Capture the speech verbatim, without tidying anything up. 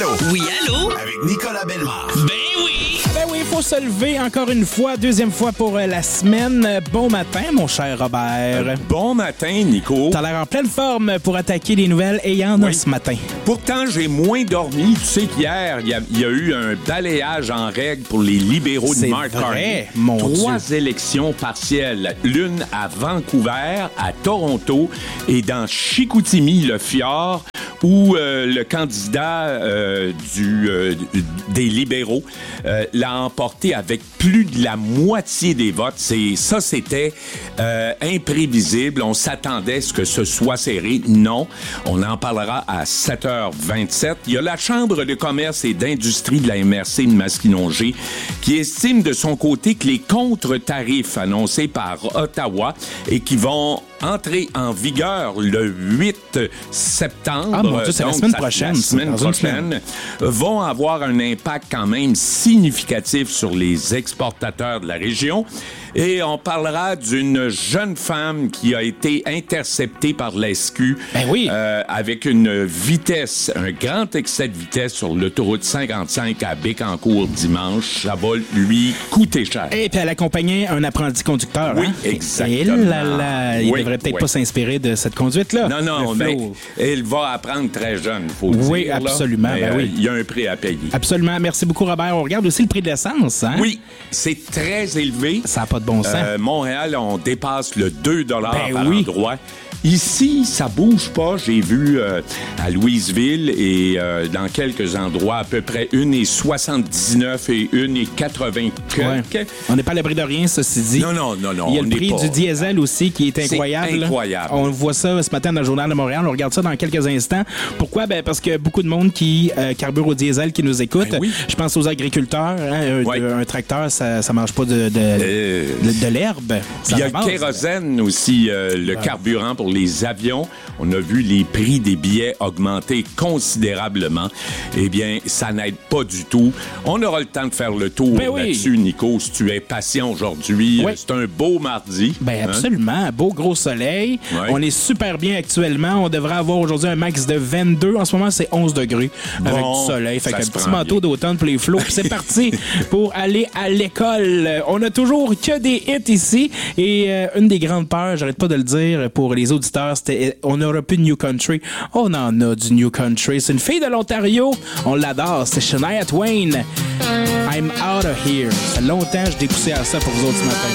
Show. Oui, allô? Avec Nicolas Bellemare. Ben oui! Ben oui, il faut se lever encore une fois, deuxième fois pour euh, la semaine. Bon matin, mon cher Robert. Euh, bon matin, Nico. T'as l'air en pleine forme pour attaquer les nouvelles et il y en a Oui. ce matin. Pourtant, j'ai moins dormi. Tu sais qu'hier, il y, y a eu un balayage en règle pour les libéraux C'est de Mark vrai, Carney. mon Trois Dieu. élections partielles. L'une à Vancouver, à Toronto et dans Chicoutimi, le fjord, où euh, le candidat euh, du, euh, des libéraux euh, l'a emporté avec plus de la moitié des votes. C'est, ça, c'était euh, imprévisible. On s'attendait à ce que ce soit serré. Non. On en parlera à sept heures vingt-sept. Il y a la Chambre de commerce et d'industrie de la M R C de Masquinongé qui estime de son côté que les contre-tarifs annoncés par Ottawa et qui vont entrer en vigueur le huit septembre. Ah, mon Dieu, c'est la donc, semaine ça- prochaine, La ça, semaine dans une prochaine vont avoir un impact quand même significatif sur les exportateurs de la région. Et on parlera d'une jeune femme qui a été interceptée par l'S Q Ben oui. euh, avec une vitesse, un grand excès de vitesse sur l'autoroute cinquante-cinq à Bécancour dimanche. Ça va lui coûter cher. Et puis elle accompagnait un apprenti conducteur. Oui, hein? exactement. Et là, là, il Oui, devrait peut-être oui. pas s'inspirer de cette conduite-là. Non, non, Le mais flow. elle va apprendre très jeune, faut le Oui, dire. là. absolument, Mais, ben euh, oui. Il y a un prix à payer. Absolument. Merci beaucoup, Robert. On regarde aussi le prix de l'essence. Hein? Oui, c'est très élevé. Ça n'a pas de bon sens. Euh, Montréal, on dépasse le deux dollars Ben par oui. endroit. Ici, ça bouge pas. J'ai vu euh, à Louisville et euh, dans quelques endroits à peu près une et soixante-dix-neuf et une et quatre-vingts Ouais. quelques. On n'est pas à l'abri de rien, ceci dit. Non, non, non, non. Il y a on le n'est prix pas- du diesel aussi qui est incroyable. C'est incroyable. On voit ça ce matin dans le Journal de Montréal. On regarde ça dans quelques instants. Pourquoi? Ben parce que beaucoup de monde qui euh, carbure au diesel qui nous écoute. Ben oui. Je pense aux agriculteurs. Hein, un, Ouais. un tracteur, ça, ça mange pas de, de, Euh, de, de l'herbe. Puis Ça il y a avance. le kérosène aussi, euh, le carburant pour les avions. On a vu les prix des billets augmenter considérablement. Eh bien, ça n'aide pas du tout. On aura le temps de faire le tour Ben oui. là-dessus, Nico, si tu es patient aujourd'hui. Oui. Euh, C'est un beau mardi. Ben Hein? absolument, beau gros soleil. Ouais. On est super bien actuellement. On devrait avoir aujourd'hui un max de vingt-deux. En ce moment, c'est onze degrés avec Bon, du soleil. Fait ça qu'un se petit prend manteau bien. d'automne pour les flots. Puis c'est parti pour aller à l'école. Euh, On a toujours que des hits ici. Et euh, une des grandes peurs, j'arrête pas de le dire pour les auditeurs, c'était euh, on n'aura plus de New Country. On en a du New Country. C'est une fille de l'Ontario. On l'adore. C'est Shania Twain. I'm out of here. Ça fait longtemps que je découssais à ça pour vous autres ce matin.